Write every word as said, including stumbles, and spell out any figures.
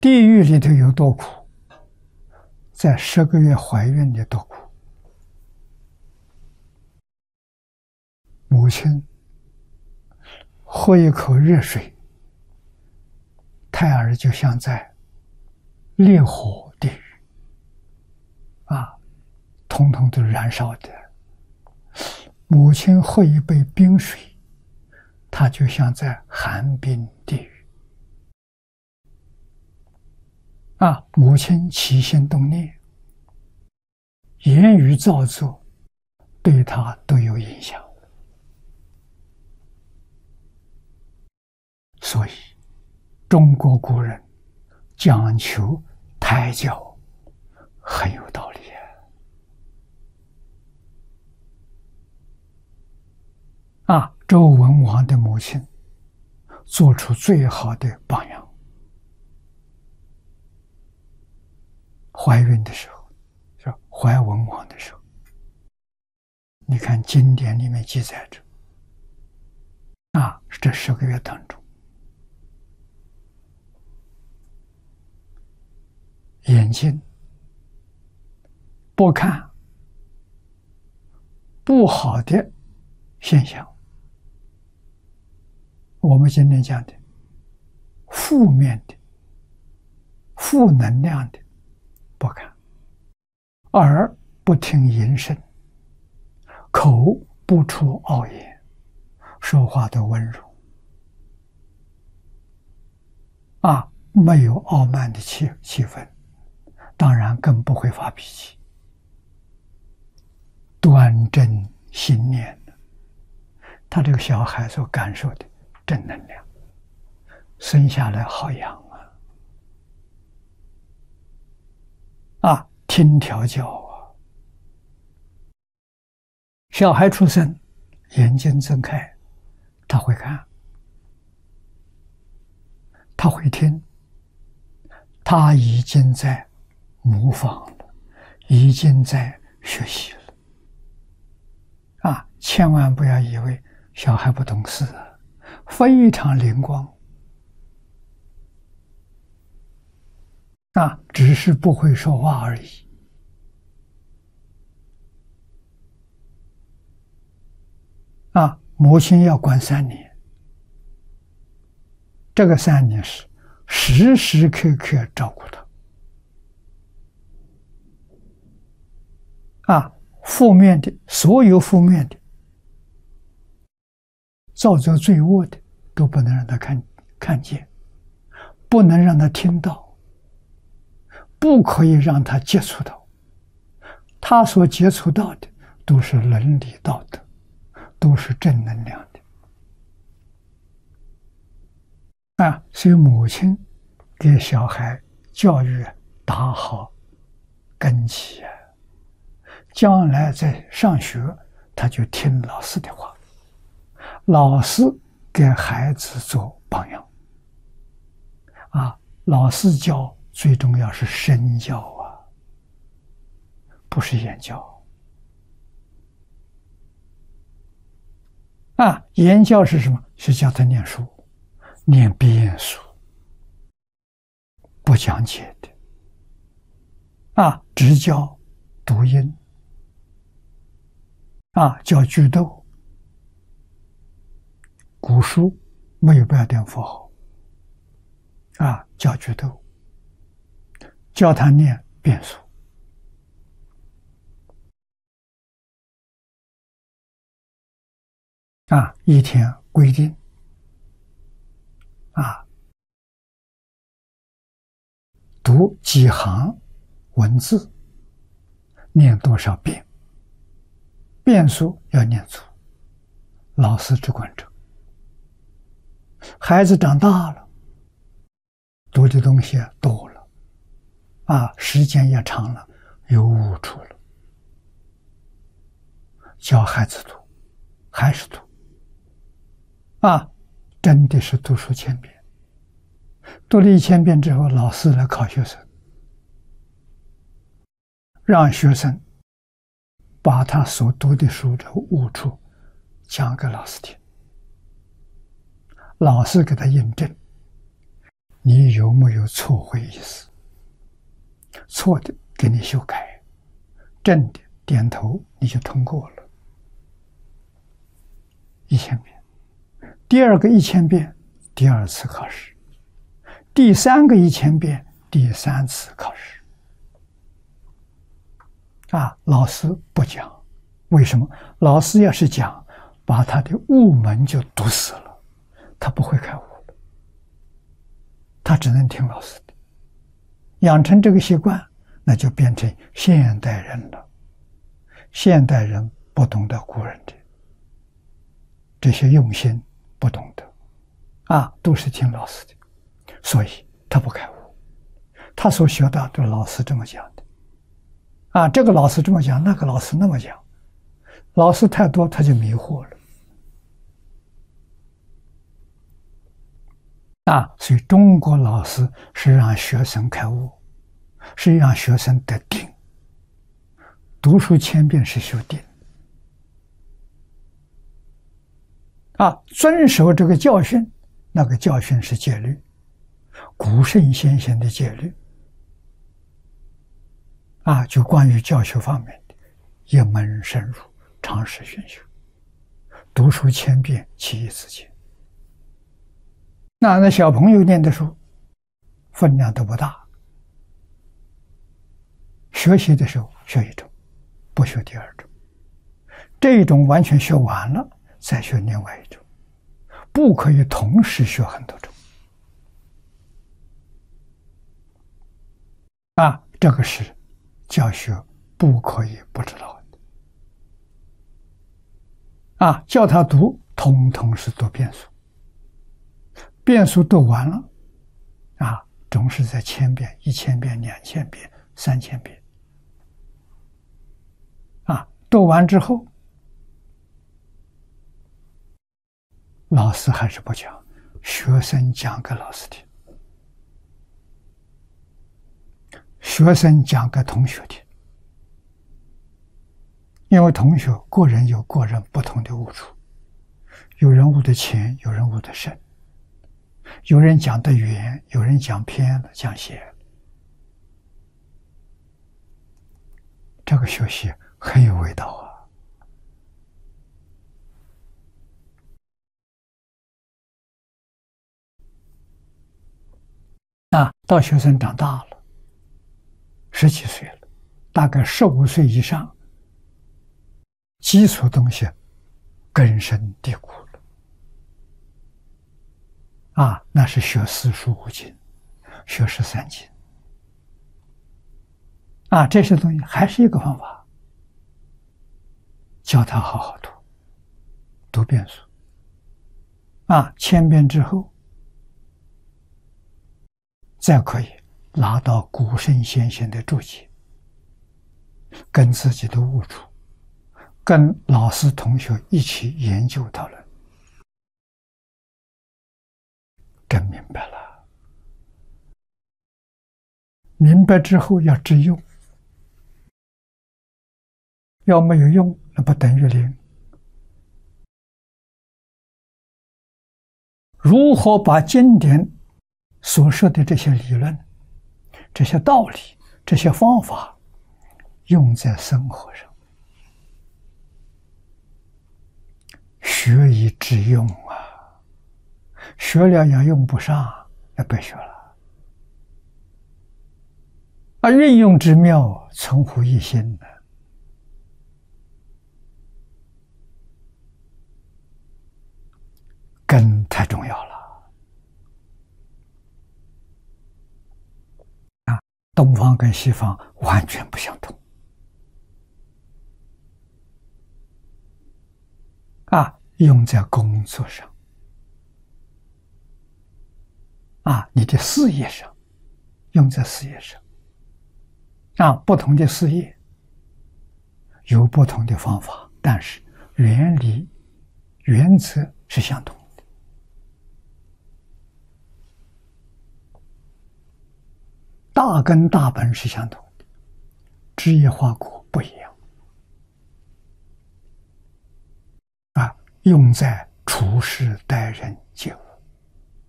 地狱里头有多苦，在十个月怀孕的多苦。母亲喝一口热水，胎儿就像在烈火地狱啊，通通都燃烧的。母亲喝一杯冰水，它就像在寒冰地狱啊。母亲起心动念，言语造作，对他都有影响。所以中国古人讲求胎教很有道理啊！啊，周文王的母亲做出最好的榜样。怀孕的时候，是怀文王的时候，你看经典里面记载着，啊，这十个月当中，眼睛不看不好的现象，我们今天讲的负面的、负能量的不看，耳不听淫声，口不出傲言，说话的温柔啊，没有傲慢的气气氛，当然更不会发脾气，端正心念的，他这个小孩所感受的正能量，生下来好养啊！啊，听调教啊！小孩出生，眼睛睁开，他会看，他会听，他已经在模仿了，已经在学习了。啊，千万不要以为小孩不懂事啊，非常灵光啊，只是不会说话而已。啊，母亲要管三年，这个三年是时时刻刻照顾他。啊，负面的，所有负面的、造作罪恶的，都不能让他看看见，不能让他听到，不可以让他接触到。他所接触到的都是伦理道德，都是正能量的。啊，所以母亲给小孩教育打好根基啊，将来在上学，他就听老师的话，老师给孩子做榜样。啊，老师教最重要是身教啊，不是言教。啊，言教是什么？是教他念书，念编书，不讲解的。啊，只教读音。啊，教句读，古书没有标点符号。啊，教句读，教他念变数。啊，一天规定，啊，读几行文字，念多少遍，变数要念出，老师只管这。孩子长大了，读的东西多了，啊，时间也长了，有悟处了，教孩子读，还是读，啊，真的是读书千遍。读了一千遍之后，老师来考学生，让学生把他所读的书的悟处讲给老师听，老师给他印证， 你有没有错会意思？错的给你修改，正的点头你就通过了。一千遍，第二个一千遍，第二次考试，第三个一千遍，第三次考试。啊，老师不讲，为什么？老师要是讲，把他的悟门就堵死了，他不会开悟的，他只能听老师的。养成这个习惯，那就变成现代人了。现代人不懂得古人的这些用心，不懂得，啊，都是听老师的，所以他不开悟。他所学到的老师这么讲的，啊，这个老师这么讲，那个老师那么讲，老师太多他就迷惑了。啊，所以中国老师是让学生开悟，是让学生得定。读书千遍是修定。啊，遵守这个教训，那个教训是戒律，古圣先贤的戒律。啊，就关于教学方面的，一门深入，常识熏修，读书千遍，其义自见。那那小朋友念的书，分量都不大，学习的时候学一种，不学第二种，这一种完全学完了，再学另外一种，不可以同时学很多种。啊，这个是教学不可以不知道的。啊，叫他读，通通是读遍数。遍数读完了，啊，总是在千遍、一千遍、两千遍、三千遍。啊，读完之后，老师还是不讲，学生讲给老师听，学生讲给同学听。因为同学个人有个人不同的悟处，有人悟得浅，有人悟得深。有人讲得远，有人讲偏了，讲斜了。这个学习很有味道啊！啊，到学生长大了，十几岁了，大概十五岁以上，基础东西根深蒂固了。啊，那是学四书五经，学十三经。啊，这些东西还是一个方法，教他好好读，读遍数。啊，千遍之后，再可以拿到古圣先贤的注解，跟自己的悟处，跟老师同学一起研究讨论。真明白了，明白之后要知用，要没有用，那不等于零。如何把经典所说的这些理论、这些道理、这些方法用在生活上，学以致用啊！学了要用不上，那别学了。啊，运用之妙，存乎一心的。根太重要了。啊，东方跟西方完全不相同。啊，用在工作上。啊，你的事业上，用在事业上。啊，不同的事业有不同的方法，但是原理、原则是相同的。大根大本是相同的，枝叶花果不一样。啊，用在处事待人接物。